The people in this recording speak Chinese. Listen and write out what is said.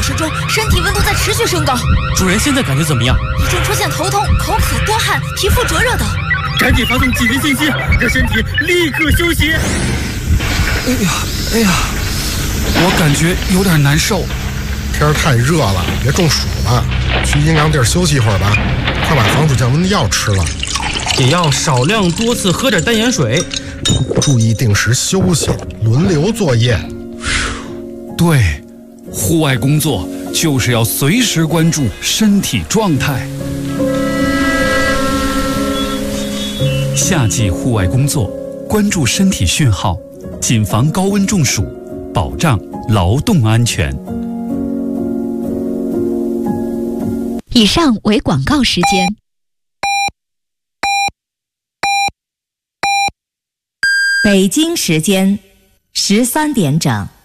时中，身体温度在持续升高。 主人现在感觉怎么样？ 已经出现头痛、口渴、多汗、皮肤灼热等。 赶紧发送紧急信息，让身体立刻休息。 哎呀，我感觉有点难受。 天儿太热了，别中暑了，去阴凉地儿休息一会儿吧。快把防暑降温的药吃了， 也要少量多次喝点淡盐水， 注意定时休息，轮流作业。 对，户外工作就是要随时关注身体状态。夏季户外工作，关注身体讯号，谨防高温中暑，保障劳动安全。 以上为广告时间。 北京时间13点整。